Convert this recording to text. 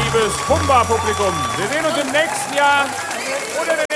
liebes Humba-Publikum. Wir sehen uns im nächsten Jahr oder